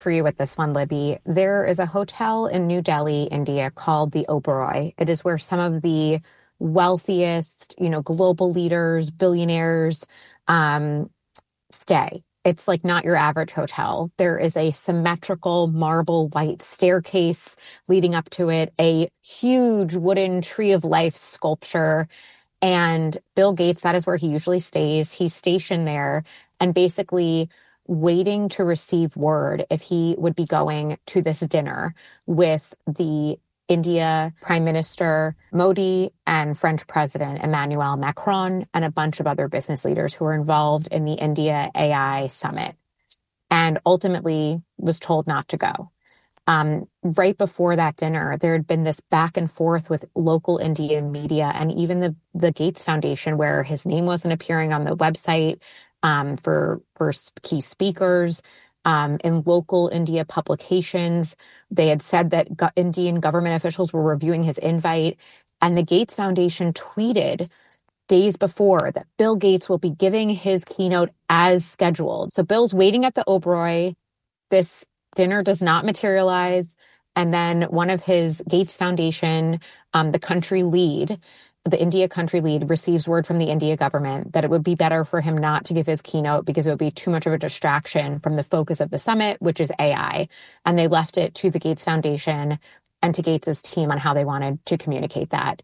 for you with this one, Libby. There is a hotel in New Delhi, India called the Oberoi. It is where some of the wealthiest, global leaders, billionaires, stay. It's like not your average hotel. There is a symmetrical marble white staircase leading up to it, a huge wooden tree of life sculpture. And Bill Gates, that is where he usually stays. He's stationed there and basically waiting to receive word if he would be going to this dinner with the India Prime Minister Modi and French President Emmanuel Macron and a bunch of other business leaders who were involved in the India AI Summit, and ultimately was told not to go. Right before that dinner, there had been this back and forth with local Indian media and even the Gates Foundation, where his name wasn't appearing on the website for key speakers. In local India publications, they had said that Indian government officials were reviewing his invite. And the Gates Foundation tweeted days before that Bill Gates will be giving his keynote as scheduled. So Bill's waiting at the Oberoi. This dinner does not materialize. And then one of his Gates Foundation, the India country lead, receives word from the India government that it would be better for him not to give his keynote because it would be too much of a distraction from the focus of the summit, which is AI. And they left it to the Gates Foundation and to Gates's team on how they wanted to communicate that.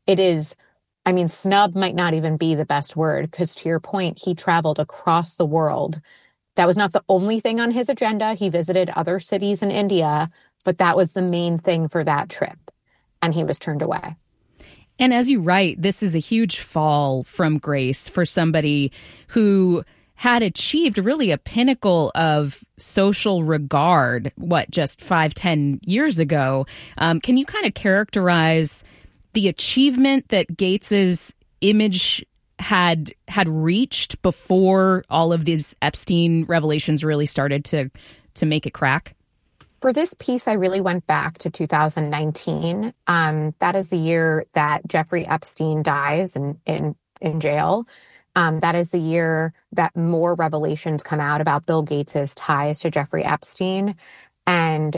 Snub might not even be the best word, because to your point, he traveled across the world. That was not the only thing on his agenda. He visited other cities in India, but that was the main thing for that trip. And he was turned away. And as you write, this is a huge fall from grace for somebody who had achieved really a pinnacle of social regard, just 5-10 years ago. Can you kind of characterize the achievement that Gates's image had reached before all of these Epstein revelations really started to make it crack? For this piece, I really went back to 2019. That is the year that Jeffrey Epstein dies in jail. That is the year that more revelations come out about Bill Gates's ties to Jeffrey Epstein. And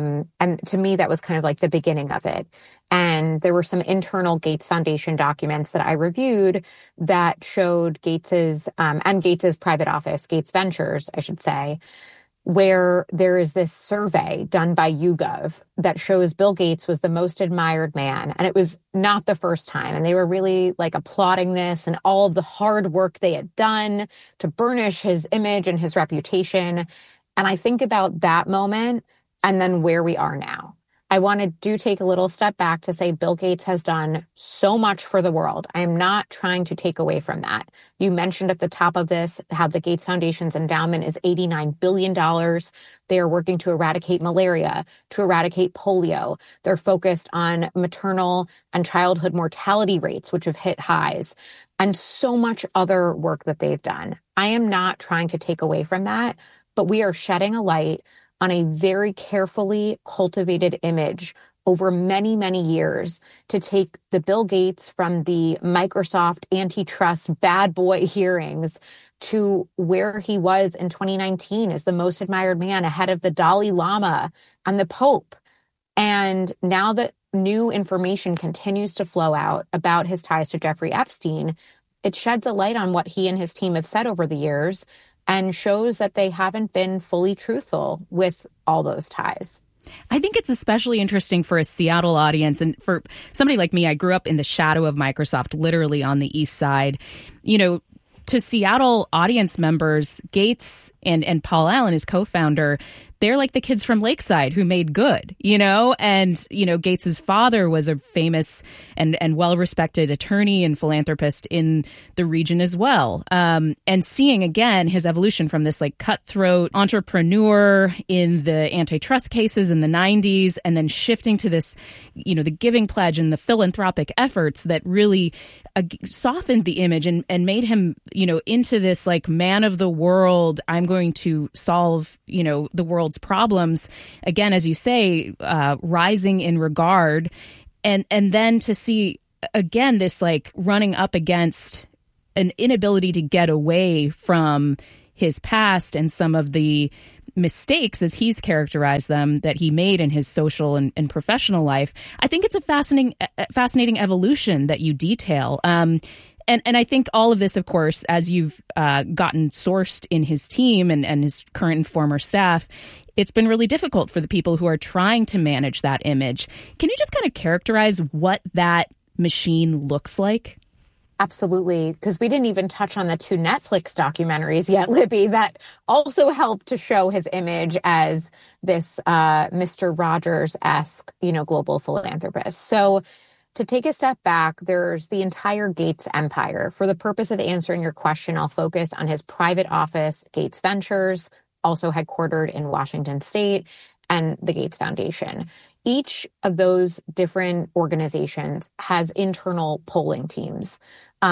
to me, that was kind of like the beginning of it. And there were some internal Gates Foundation documents that I reviewed that showed Gates's and Gates's private office, Gates Ventures, I should say, where there is this survey done by YouGov that shows Bill Gates was the most admired man. And it was not the first time. And they were really applauding this and all of the hard work they had done to burnish his image and his reputation. And I think about that moment and then where we are now. I want to take a little step back to say Bill Gates has done so much for the world. I am not trying to take away from that. You mentioned at the top of this how the Gates Foundation's endowment is $89 billion. They are working to eradicate malaria, to eradicate polio. They're focused on maternal and childhood mortality rates, which have hit highs, and so much other work that they've done. I am not trying to take away from that, but we are shedding a light on a very carefully cultivated image over many, many years to take the Bill Gates from the Microsoft antitrust bad boy hearings to where he was in 2019 as the most admired man ahead of the Dalai Lama and the Pope. And now that new information continues to flow out about his ties to Jeffrey Epstein, it sheds a light on what he and his team have said over the years and shows that they haven't been fully truthful with all those ties. I think it's especially interesting for a Seattle audience. And for somebody like me, I grew up in the shadow of Microsoft, literally on the east side. To Seattle audience members, Gates and Paul Allen, his co-founder, they're like the kids from Lakeside who made good, and, Gates's father was a famous and well-respected attorney and philanthropist in the region as well. And seeing again his evolution from this cutthroat entrepreneur in the antitrust cases in the 90s and then shifting to this, the giving pledge and the philanthropic efforts that really softened the image and made him, into this man of the world. I'm going to solve, the world's problems. Again, as you say, rising in regard. And then to see, again, this running up against an inability to get away from his past and some of the mistakes, as he's characterized them, that he made in his social and professional life, I think it's a fascinating evolution that you detail. And I think all of this, of course, as you've gotten sourced in his team and his current and former staff, it's been really difficult for the people who are trying to manage that image. Can you just kind of characterize what that machine looks like? Absolutely, because we didn't even touch on the 2 Netflix documentaries yet, Libby, that also helped to show his image as this Mr. Rogers-esque, global philanthropist. So to take a step back, there's the entire Gates empire. For the purpose of answering your question, I'll focus on his private office, Gates Ventures, also headquartered in Washington State, and the Gates Foundation. Each of those different organizations has internal polling teams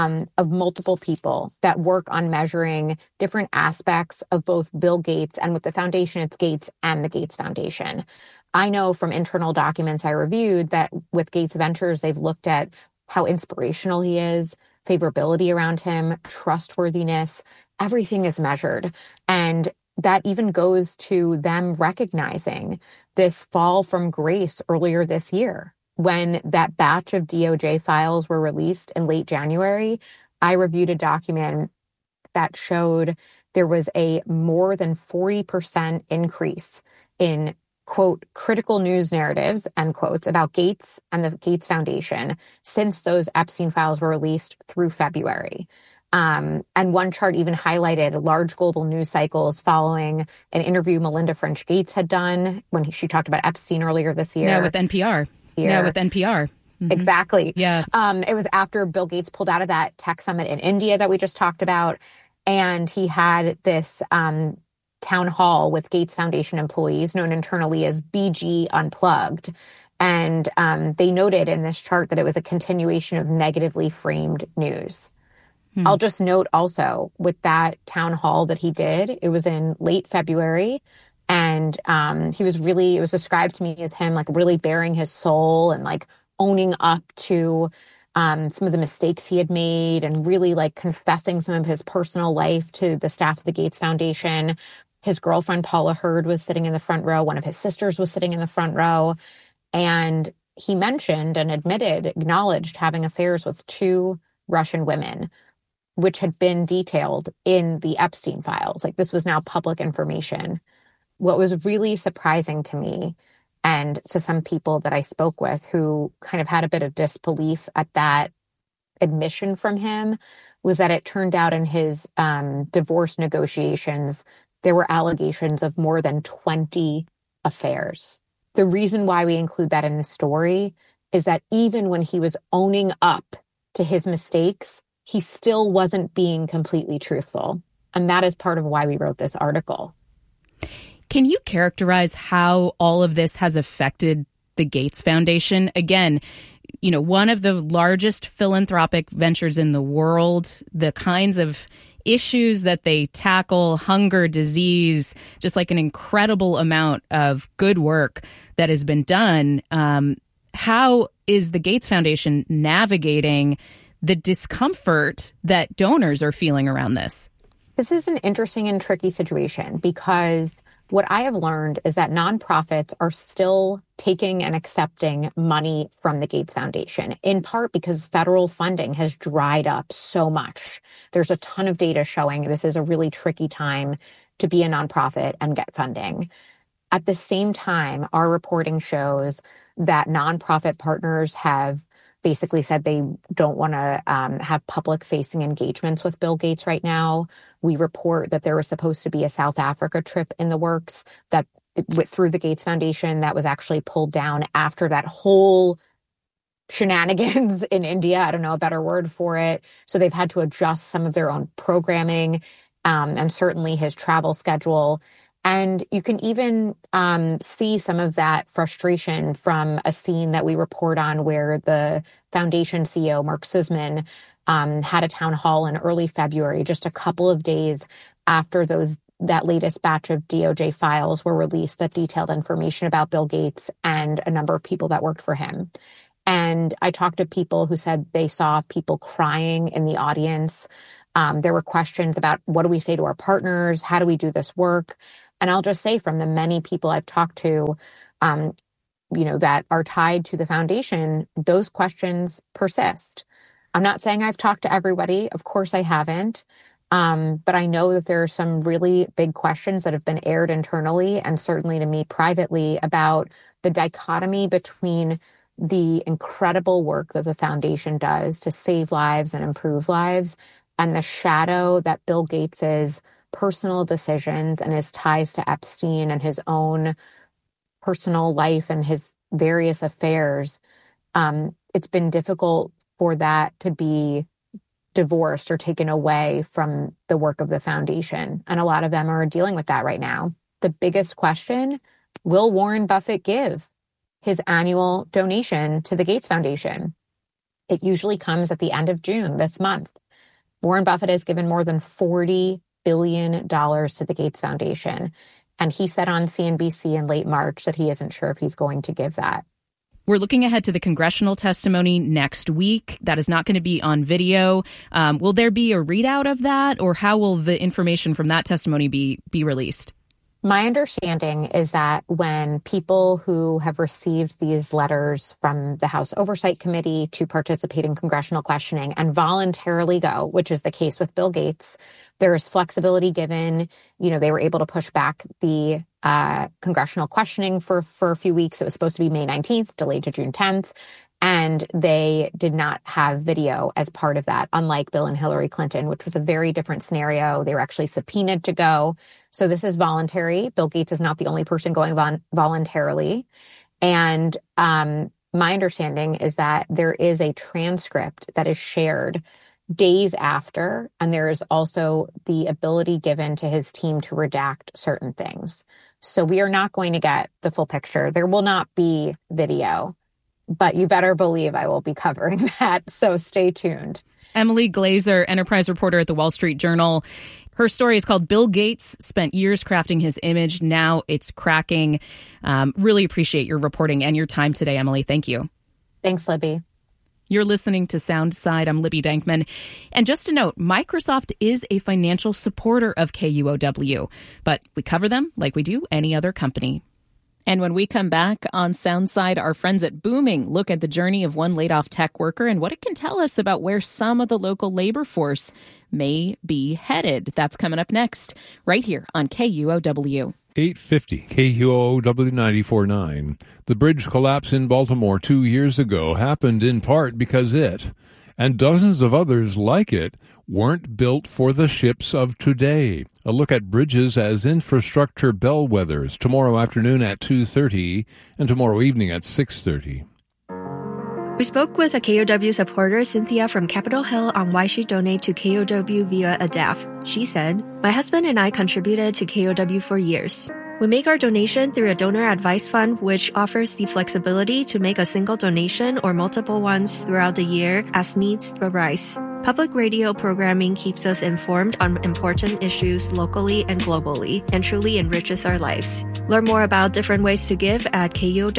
of multiple people that work on measuring different aspects of both Bill Gates, and with the foundation, it's Gates and the Gates Foundation. I know from internal documents I reviewed that with Gates Ventures, they've looked at how inspirational he is, favorability around him, trustworthiness, everything is measured. And that even goes to them recognizing this fall from grace earlier this year. When that batch of DOJ files were released in late January, I reviewed a document that showed there was a more than 40% increase in, quote, critical news narratives, end quotes, about Gates and the Gates Foundation since those Epstein files were released through February. And one chart even highlighted large global news cycles following an interview Melinda French Gates had done when she talked about Epstein earlier this year. Yeah, with NPR. Yeah, with NPR. Mm-hmm. Exactly. Yeah. It was after Bill Gates pulled out of that tech summit in India that we just talked about. And he had this town hall with Gates Foundation employees known internally as BG Unplugged. And they noted in this chart that it was a continuation of negatively framed news. I'll just note also with that town hall that he did, it was in late February. And it was described to me as him like really bearing his soul and like owning up to some of the mistakes he had made and really like confessing some of his personal life to the staff of the Gates Foundation. His girlfriend, Paula Hurd, was sitting in the front row. One of his sisters was sitting in the front row. And he mentioned and acknowledged having affairs with 2 Russian women, which had been detailed in the Epstein files. Like this was now public information. What was really surprising to me and to some people that I spoke with who kind of had a bit of disbelief at that admission from him was that it turned out in his divorce negotiations, there were allegations of more than 20 affairs. The reason why we include that in the story is that even when he was owning up to his mistakes, he still wasn't being completely truthful. And that is part of why we wrote this article. Can you characterize how all of this has affected the Gates Foundation? Again, one of the largest philanthropic ventures in the world, the kinds of issues that they tackle, hunger, disease, just like an incredible amount of good work that has been done. How is the Gates Foundation navigating the discomfort that donors are feeling around this? This is an interesting and tricky situation because what I have learned is that nonprofits are still taking and accepting money from the Gates Foundation, in part because federal funding has dried up so much. There's a ton of data showing this is a really tricky time to be a nonprofit and get funding. At the same time, our reporting shows that nonprofit partners have basically said they don't want to have public-facing engagements with Bill Gates right now. We report that there was supposed to be a South Africa trip in the works that through the Gates Foundation that was actually pulled down after that whole shenanigans in India. I don't know a better word for it. So they've had to adjust some of their own programming and certainly his travel schedule. And you can even see some of that frustration from a scene that we report on where the foundation CEO, Mark Sussman, had a town hall in early February, just a couple of days after that latest batch of DOJ files were released that detailed information about Bill Gates and a number of people that worked for him. And I talked to people who said they saw people crying in the audience. There were questions about what do we say to our partners? How do we do this work? And I'll just say, from the many people I've talked to, that are tied to the foundation, those questions persist. I'm not saying I've talked to everybody. Of course I haven't. But I know that there are some really big questions that have been aired internally and certainly to me privately about the dichotomy between the incredible work that the foundation does to save lives and improve lives and the shadow that Bill Gates's personal decisions and his ties to Epstein and his own personal life and his various affairs. It's been difficult for that to be divorced or taken away from the work of the foundation. And a lot of them are dealing with that right now. The biggest question, will Warren Buffett give his annual donation to the Gates Foundation? It usually comes at the end of June this month. Warren Buffett has given more than $40 billion to the Gates Foundation. And he said on CNBC in late March that he isn't sure if he's going to give that. We're looking ahead to the congressional testimony next week. That is not going to be on video. Will there be a readout of that, or how will the information from that testimony be released? My understanding is that when people who have received these letters from the House Oversight Committee to participate in congressional questioning and voluntarily go, which is the case with Bill Gates, there is flexibility given. They were able to push back the congressional questioning for a few weeks. It was supposed to be May 19th, delayed to June 10th. And they did not have video as part of that, unlike Bill and Hillary Clinton, which was a very different scenario. They were actually subpoenaed to go. So this is voluntary. Bill Gates is not the only person going voluntarily. And my understanding is that there is a transcript that is shared days after, and there is also the ability given to his team to redact certain things. So we are not going to get the full picture. There will not be video. But you better believe I will be covering that, so stay tuned. Emily Glazer, enterprise reporter at the Wall Street Journal. Her story is called Bill Gates Spent Years Crafting His Image. Now It's Cracking. Really appreciate your reporting and your time today, Emily. Thank you. Thanks, Libby. You're listening to Soundside. I'm Libby Dankman. And just a note, Microsoft is a financial supporter of KUOW, but we cover them like we do any other company. And when we come back on Soundside, our friends at Booming look at the journey of one laid-off tech worker and what it can tell us about where some of the local labor force may be headed. That's coming up next, right here on KUOW. 850 KUOW 94.9. The bridge collapse in Baltimore 2 years ago happened in part because it, and dozens of others like it, weren't built for the ships of today. A look at bridges as infrastructure bellwethers tomorrow afternoon at 2:30 and tomorrow evening at 6:30. We spoke with a KUOW supporter, Cynthia from Capitol Hill, on why she donated to KUOW via a DAF. She said, "My husband and I contributed to KUOW for years. We make our donation through a donor advice fund, which offers the flexibility to make a single donation or multiple ones throughout the year as needs arise. Public radio programming keeps us informed on important issues locally and globally and truly enriches our lives. Learn more about different ways to give at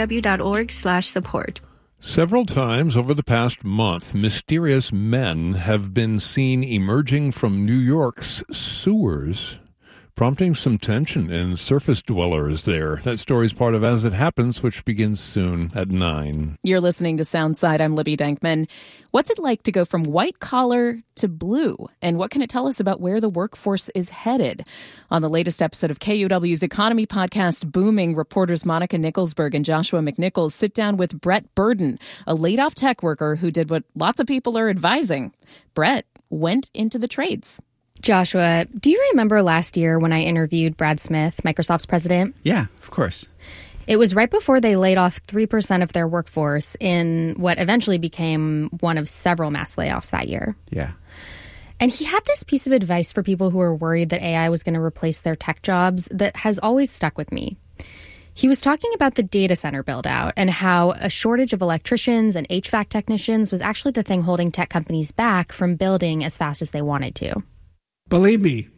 kuow.org/support. Several times over the past month, mysterious men have been seen emerging from New York's sewers, prompting some tension in surface dwellers there. That story's part of As It Happens, which begins soon at 9. You're listening to Soundside. I'm Libby Dankman. What's it like to go from white collar to blue? And what can it tell us about where the workforce is headed? On the latest episode of KUOW's economy podcast, Booming, reporters Monica Nicholsberg and Joshua McNichols sit down with Brett Burden, a laid-off tech worker who did what lots of people are advising. Brett went into the trades. Joshua, do you remember last year when I interviewed Brad Smith, Microsoft's president? Yeah, of course. It was right before they laid off 3% of their workforce in what eventually became one of several mass layoffs that year. Yeah. And he had this piece of advice for people who were worried that AI was going to replace their tech jobs that has always stuck with me. He was talking about the data center build-out and how a shortage of electricians and HVAC technicians was actually the thing holding tech companies back from building as fast as they wanted to. Believe me,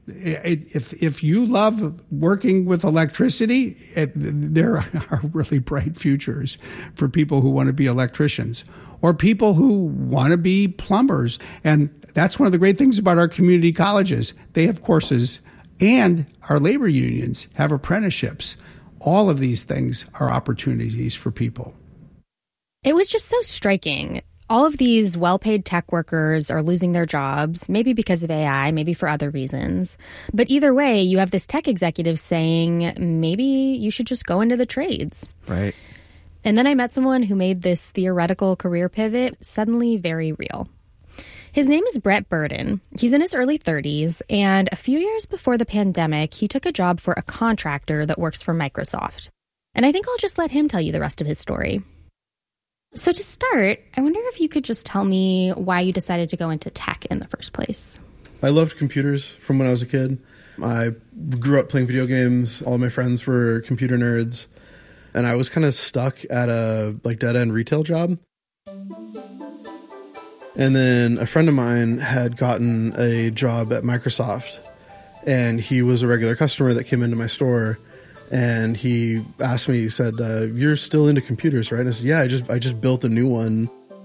if you love working with electricity, there are really bright futures for people who want to be electricians or people who want to be plumbers. And that's one of the great things about our community colleges. They have courses And our labor unions have apprenticeships. All of these things are opportunities for people. It was just so striking. All of these well-paid tech workers are losing their jobs, maybe because of AI, maybe for other reasons. But either way, you have this tech executive saying, maybe you should just go into the trades. Right. And then I met someone who made this theoretical career pivot suddenly very real. His name is Brett Burden. He's in his early 30s, and a few years before the pandemic, he took a job for a contractor that works for Microsoft. And I think I'll just let him tell you the rest of his story. So to start, I wonder if you could just tell me why you decided to go into tech in the first place. I loved computers from when I was a kid. I grew up playing video games. All of my friends were computer nerds. And I was kind of stuck at a dead-end retail job. And then a friend of mine had gotten a job at Microsoft. And he was a regular customer that came into my store. And he asked me, he said, you're still into computers, right? And I said, yeah, I just built a new one.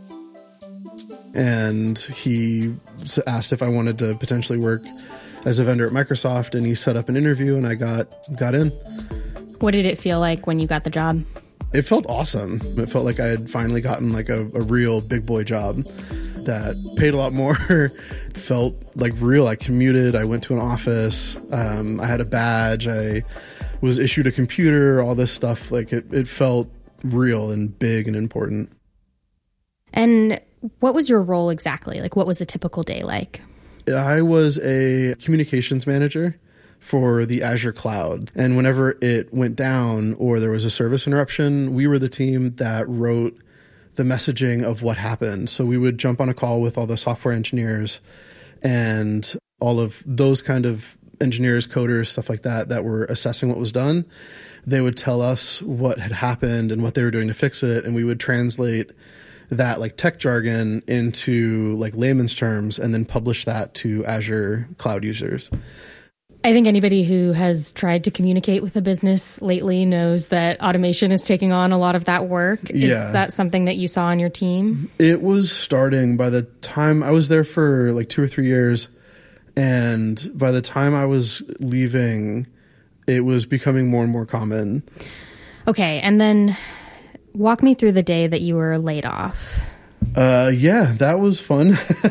And he asked if I wanted to potentially work as a vendor at Microsoft, and he set up an interview, and I got in. What did it feel like when you got the job? It felt awesome. It felt like I had finally gotten like a real big boy job that paid a lot more. Felt like real. I commuted. I went to an office. I had a badge. I was issued a computer, all this stuff. Like it felt real and big and important. And what was your role exactly? Like, what was a typical day like? I was a communications manager for the Azure cloud. And whenever it went down or there was a service interruption, we were the team that wrote the messaging of what happened. So we would jump on a call with all the software engineers and all of those kind of engineers, coders, stuff like that, that were assessing what was done. They would tell us what had happened and what they were doing to fix it. And we would translate that like tech jargon into like layman's terms and then publish that to Azure cloud users. I think anybody who has tried to communicate with a business lately knows that automation is taking on a lot of that work. Yeah. Is that something that you saw on your team? It was starting by the time I was there for like 2 or 3 years. And by the time I was leaving, it was becoming more and more common. Okay. And then walk me through the day that you were laid off. Yeah, that was fun.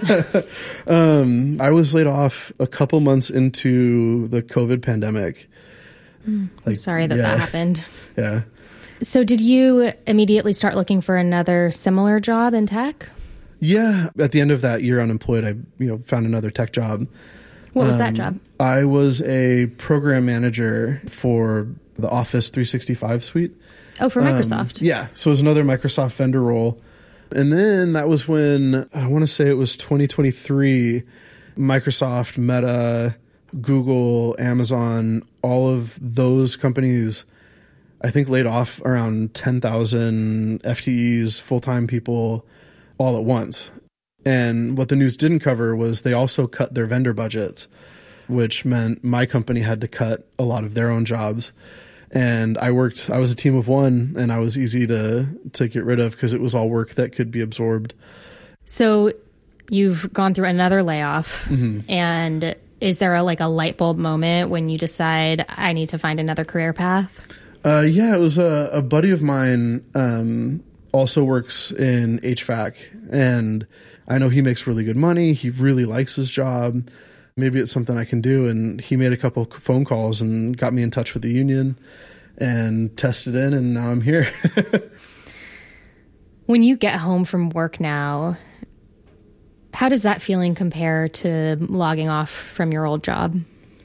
I was laid off a couple months into the COVID pandemic. I'm sorry that happened. Yeah. So did you immediately start looking for another similar job in tech? Yeah. At the end of that year unemployed, I found another tech job. What was that job? I was a program manager for the Office 365 suite. Oh, for Microsoft. Yeah. So it was another Microsoft vendor role. And then that was when, I want to say it was 2023, Microsoft, Meta, Google, Amazon, all of those companies, I think laid off around 10,000 FTEs, full-time people, all at once. And what the news didn't cover was they also cut their vendor budgets, which meant my company had to cut a lot of their own jobs. And I was a team of one, and I was easy to get rid of because it was all work that could be absorbed. So you've gone through another layoff, and is there a light bulb moment when you decide I need to find another career path? Yeah, it was a buddy of mine also works in HVAC, and I know he makes really good money. He really likes his job. Maybe it's something I can do. And he made a couple phone calls and got me in touch with the union and tested in, and now I'm here. When you get home from work now, how does that feeling compare to logging off from your old job?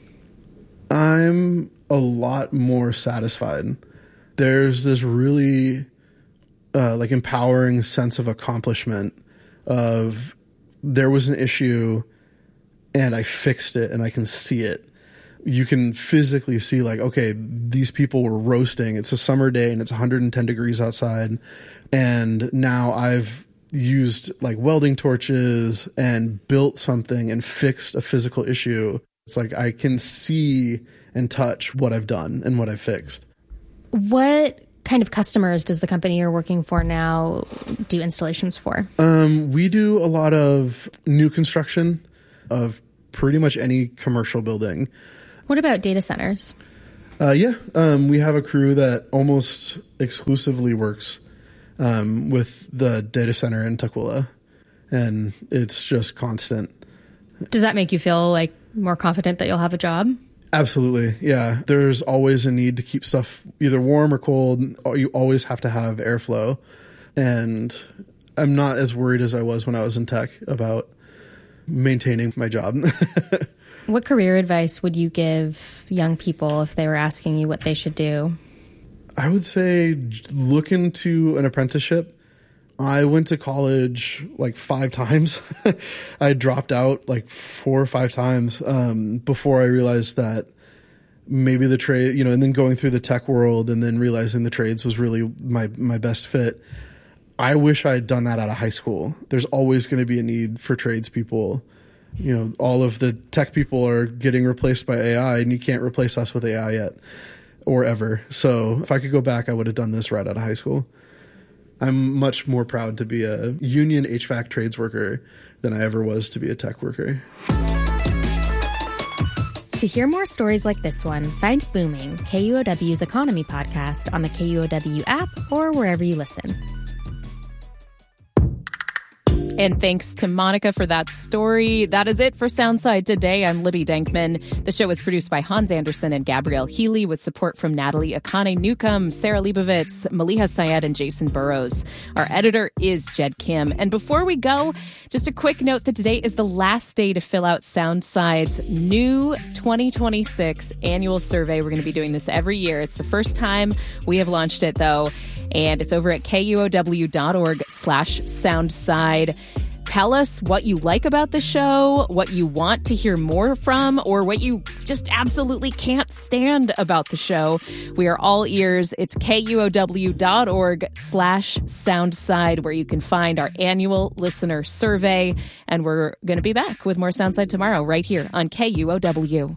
I'm a lot more satisfied. There's this really empowering sense of accomplishment of there was an issue and I fixed it and I can see it. You can physically see okay, these people were roasting. It's a summer day and it's 110 degrees outside. And now I've used welding torches and built something and fixed a physical issue. It's I can see and touch what I've done and what I've fixed. What kind of customers does the company you're working for now do installations for? We do a lot of new construction of pretty much any commercial building. What about data centers? We have a crew that almost exclusively works with the data center in Tukwila, and it's just constant. Does that make you feel like more confident that you'll have a job? Absolutely, yeah. There's always a need to keep stuff either warm or cold. You always have to have airflow, and I'm not as worried as I was when I was in tech about maintaining my job. What career advice would you give young people if they were asking you what they should do? I would say look into an apprenticeship. I went to college like 5 times. I dropped out like 4 or 5 times before I realized that maybe the trade, and then going through the tech world and then realizing the trades was really my best fit. I wish I had done that out of high school. There's always going to be a need for tradespeople. All of the tech people are getting replaced by AI, and you can't replace us with AI yet or ever. So if I could go back, I would have done this right out of high school. I'm much more proud to be a union HVAC trades worker than I ever was to be a tech worker. To hear more stories like this one, find Booming, KUOW's economy podcast on the KUOW app or wherever you listen. And thanks to Monica for that story. That is it for Soundside today. I'm Libby Denkman. The show was produced by Hans Anderson and Gabrielle Healy with support from Natalie Akane Newcomb, Sarah Leibovitz, Maliha Syed, and Jason Burrows. Our editor is Jed Kim. And before we go, just a quick note that today is the last day to fill out Soundside's new 2026 annual survey. We're going to be doing this every year. It's the first time we have launched it, though. And it's over at KUOW.org/Soundside. Tell us what you like about the show, what you want to hear more from, or what you just absolutely can't stand about the show. We are all ears. It's KUOW.org/Soundside, where you can find our annual listener survey. And we're going to be back with more Soundside tomorrow right here on KUOW.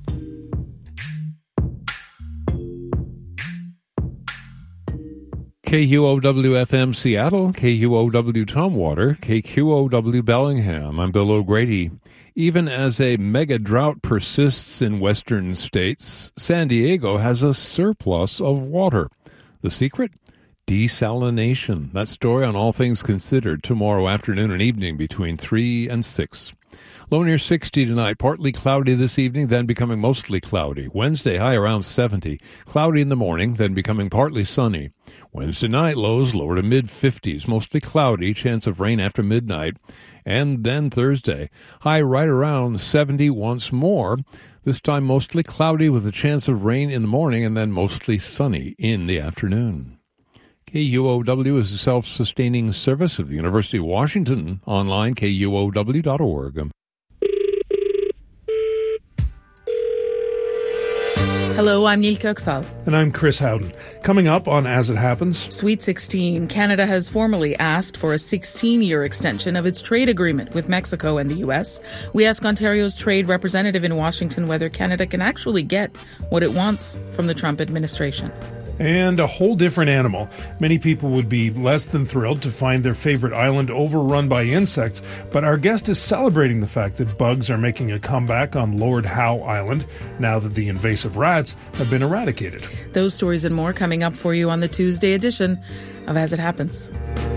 KUOW-FM Seattle, KUOW Tumwater, KQOW Bellingham. I'm Bill O'Grady. Even as a mega drought persists in western states, San Diego has a surplus of water. The secret? Desalination. That story on All Things Considered tomorrow afternoon and evening between 3 and 6. Low near 60 tonight, partly cloudy this evening, then becoming mostly cloudy. Wednesday, high around 70. Cloudy in the morning, then becoming partly sunny. Wednesday night, lows lower to mid-50s, mostly cloudy, chance of rain after midnight. And then Thursday, high right around 70 once more. This time mostly cloudy with a chance of rain in the morning and then mostly sunny in the afternoon. KUOW is a self-sustaining service of the University of Washington. Online, KUOW.org. Hello, I'm Neil Kirksall. And I'm Chris Howden. Coming up on As It Happens. Sweet 16, Canada has formally asked for a 16-year extension of its trade agreement with Mexico and the U.S. We ask Ontario's trade representative in Washington whether Canada can actually get what it wants from the Trump administration. And a whole different animal. Many people would be less than thrilled to find their favorite island overrun by insects, but our guest is celebrating the fact that bugs are making a comeback on Lord Howe Island now that the invasive rats have been eradicated. Those stories and more coming up for you on the Tuesday edition of As It Happens.